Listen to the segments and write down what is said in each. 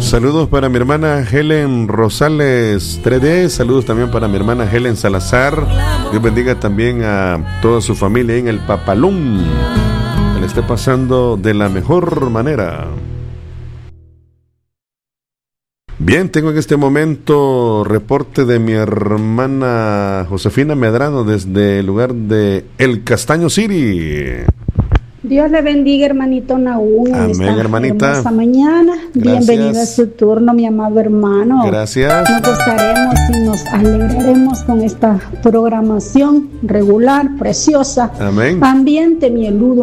Saludos para mi hermana Helen Rosales 3D. Saludos también para mi hermana Helen Salazar. Dios bendiga también a toda su familia en el Papalón. Que le esté pasando de la mejor manera. Bien, tengo en este momento reporte de mi hermana Josefina Medrano desde el lugar de El Castaño City. Dios le bendiga, hermanito Nahum. Amén, hermanita. Esta mañana. Gracias. Bienvenido a su turno, mi amado hermano. Gracias. Nos gozaremos y nos alegraremos con esta programación regular, preciosa. Amén. Ambiente mieludo.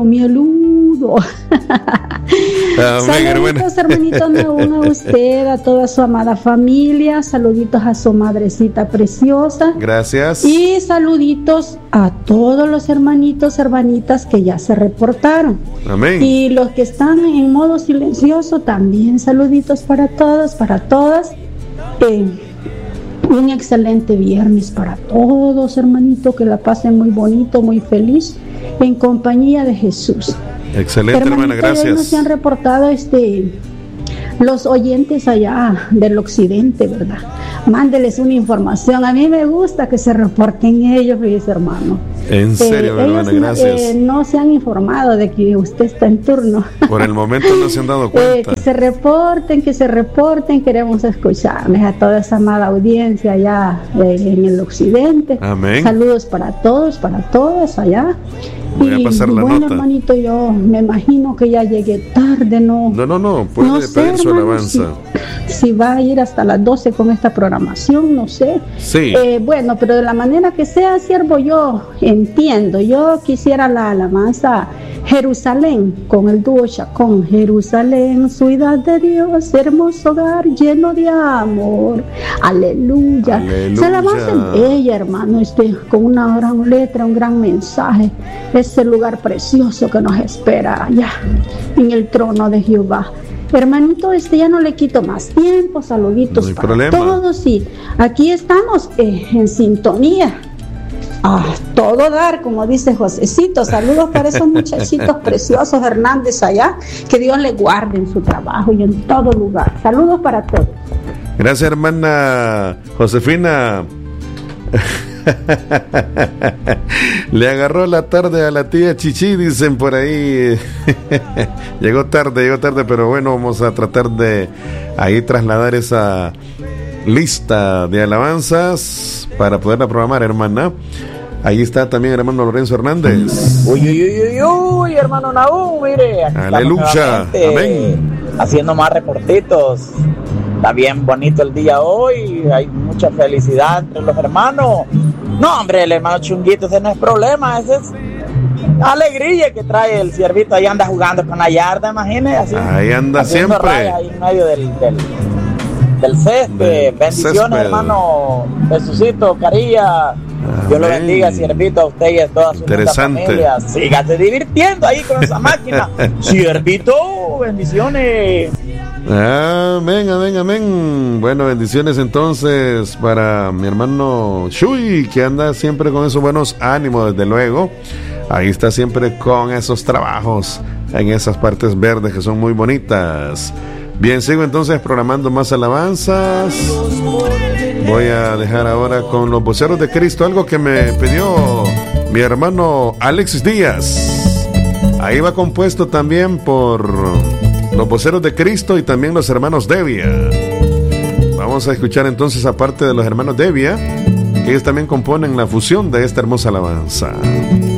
Amén, Saluditos, hermanito Nahum, a usted, a toda su amada familia. Saluditos a su madrecita preciosa. Gracias. Y saluditos a todos los hermanitos, hermanitas que ya se reportaron. Amén. Y los que están en modo silencioso, también saluditos para todos, para todas. Un excelente viernes para todos, hermanitos, que la pasen muy bonito, muy feliz, en compañía de Jesús. Excelente, hermana, gracias. Nos han reportado los oyentes allá del occidente, ¿verdad? Mándeles una información. A mí me gusta que se reporten ellos, fíjese, hermano. En serio, hermana, gracias. No se han informado de que usted está en turno. Por el momento no se han dado cuenta. Que se reporten. Queremos escucharles a toda esa amada audiencia allá en el occidente. Amén. Saludos para todos, para todas allá. Voy a pasar la bueno, nota. Hermanito, yo me imagino que ya llegué tarde, ¿no? No, puede pedir su alabanza. Si va a ir hasta las 12 con esta programación, no sé. Sí. Bueno, pero de la manera que sea, siervo, yo entiendo. Yo quisiera la alabanza Jerusalén, con el dúo Chacón. Jerusalén, ciudad de Dios, hermoso hogar lleno de amor. Aleluya. Se alabanza bella, hermano, con una gran letra, un gran mensaje. Ese lugar precioso que nos espera allá en el trono de Jehová. Hermanito, ya no le quito más tiempo. Saluditos para todos, y aquí estamos en sintonía. Todo dar, como dice Josecito. Saludos para esos muchachitos preciosos Hernández allá. Que Dios les guarde en su trabajo y en todo lugar. Saludos para todos. Gracias, hermana Josefina. Le agarró la tarde a la tía Chichi, dicen por ahí. Llegó tarde, pero bueno, vamos a tratar de ahí trasladar esa lista de alabanzas para poderla programar, hermana. Ahí está también el hermano Lorenzo Hernández. Uy, hermano Nahum, mire. Aleluya, amén. Haciendo más reportitos. Está bien bonito el día hoy. Hay mucha felicidad entre los hermanos. No, hombre, el hermano Chunguito, ese no es problema. Ese es alegría que trae el siervito. Ahí anda jugando con la yarda, imagínese. Así, ahí anda siempre. Ahí en medio del césped. Bendiciones, césped. Hermano Jesucito, Carilla. Dios lo bendiga, siervito, a usted y a toda su familia. Sígase divirtiendo ahí con esa máquina. Siervito, bendiciones. Amén. Bueno, bendiciones entonces para mi hermano Chuy, que anda siempre con esos buenos ánimos, desde luego. Ahí está siempre con esos trabajos en esas partes verdes que son muy bonitas. Bien, sigo entonces programando más alabanzas. Voy a dejar ahora con los voceros de Cristo, algo que me pidió mi hermano Alexis Díaz. Ahí va compuesto también por los voceros de Cristo y también los hermanos Devia. Vamos a escuchar entonces, aparte de los hermanos Devia, que ellos también componen la fusión de esta hermosa alabanza.